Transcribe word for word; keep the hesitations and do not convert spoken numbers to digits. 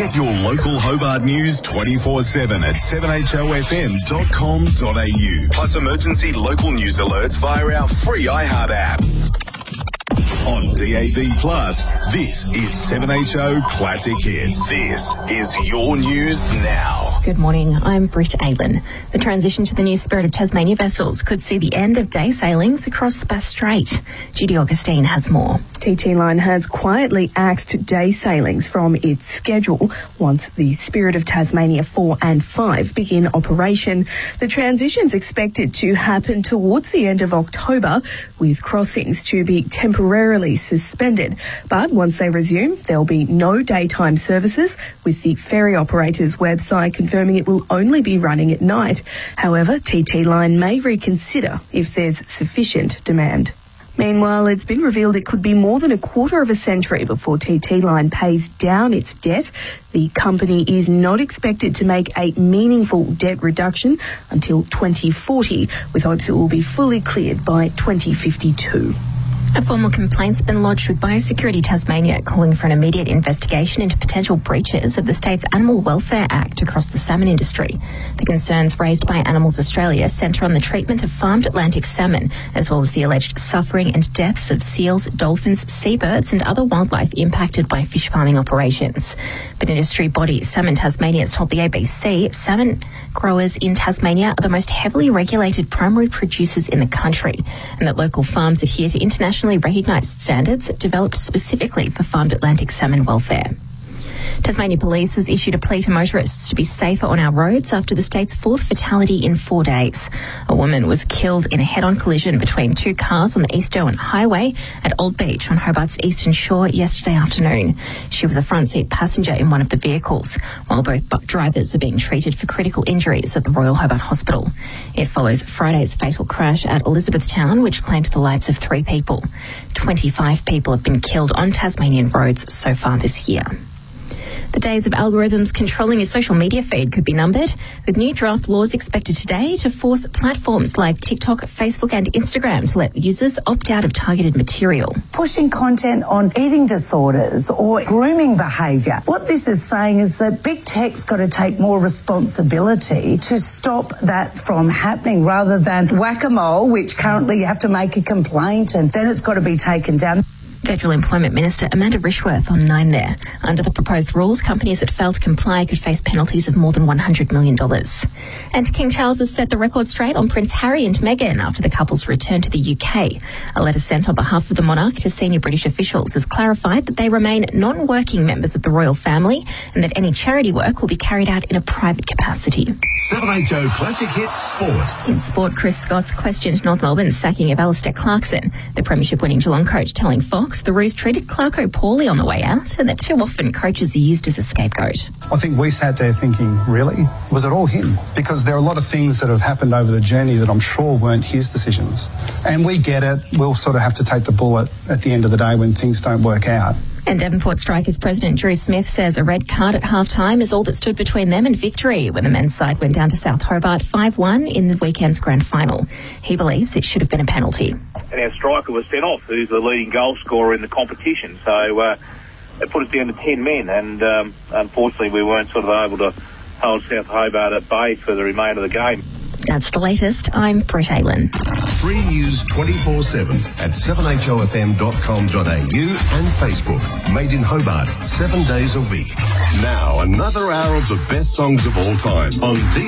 Get your local Hobart news twenty-four seven at seven h o f m dot com dot a u. Plus emergency local news alerts via our free iHeart app. On D A B Plus, this is seven H O Classic Hits. This is your news now. Good morning, I'm Britt Aylin. The transition to the new Spirit of Tasmania vessels could see the end of day sailings across the Bass Strait. Judy Augustine has more. T T Line has quietly axed day sailings from its schedule once the Spirit of Tasmania four and five begin operation. The transition's expected to happen towards the end of October, with crossings to be temporarily suspended. But once they resume, there'll be no daytime services, with the ferry operator's website confirming it will only be running at night. However, T T Line may reconsider if there's sufficient demand. Meanwhile, it's been revealed it could be more than a quarter of a century before T T Line pays down its debt. The company is not expected to make a meaningful debt reduction until twenty forty, with hopes it will be fully cleared by twenty fifty-two. A formal complaint's been lodged with Biosecurity Tasmania, calling for an immediate investigation into potential breaches of the state's Animal Welfare Act across the salmon industry. The concerns raised by Animals Australia centre on the treatment of farmed Atlantic salmon, as well as the alleged suffering and deaths of seals, dolphins, seabirds and other wildlife impacted by fish farming operations. But industry body Salmon Tasmania has told the A B C salmon growers in Tasmania are the most heavily regulated primary producers in the country, and that local farms adhere to international recognised standards developed specifically for farmed Atlantic salmon welfare. Tasmania Police has issued a plea to motorists to be safer on our roads after the state's fourth fatality in four days. A woman was killed in a head-on collision between two cars on the East Derwent Highway at Old Beach on Hobart's eastern shore yesterday afternoon. She was a front seat passenger in one of the vehicles, while both drivers are being treated for critical injuries at the Royal Hobart Hospital. It follows Friday's fatal crash at Elizabethtown, which claimed the lives of three people. twenty-five people have been killed on Tasmanian roads so far this year. The days of algorithms controlling your social media feed could be numbered, with new draft laws expected today to force platforms like TikTok, Facebook and Instagram to let users opt out of targeted material. Pushing content on eating disorders or grooming behaviour. What this is saying is that big tech's got to take more responsibility to stop that from happening, rather than whack-a-mole, which currently you have to make a complaint and then it's got to be taken down. Federal Employment Minister Amanda Rishworth on Nine there. Under the proposed rules, companies that fail to comply could face penalties of more than one hundred million dollars. And King Charles has set the record straight on Prince Harry and Meghan after the couple's return to the U K. A letter sent on behalf of the monarch to senior British officials has clarified that they remain non-working members of the royal family and that any charity work will be carried out in a private capacity. seven H O Classic Hits Sport. In sport, Chris Scott's questioned North Melbourne's sacking of Alistair Clarkson. The premiership-winning Geelong coach telling Fox the Roos treated Clarko poorly on the way out and that too often coaches are used as a scapegoat. I think we sat there thinking, really? Was it all him? Because there are a lot of things that have happened over the journey that I'm sure weren't his decisions. And we get it. We'll sort of have to take the bullet at the end of the day when things don't work out. And Devonport Strikers president Drew Smith says a red card at half-time is all that stood between them and victory when the men's side went down to South Hobart five one in the weekend's grand final. He believes it should have been a penalty. And our striker was sent off, who's the leading goal scorer in the competition. So uh, it put us down to ten men, and um, unfortunately we weren't sort of able to hold South Hobart at bay for the remainder of the game. That's the latest. I'm Britt Aylin. Free news twenty-four seven at seven h o f m dot com dot a u and Facebook. Made in Hobart, seven days a week. Now, another hour of the best songs of all time on D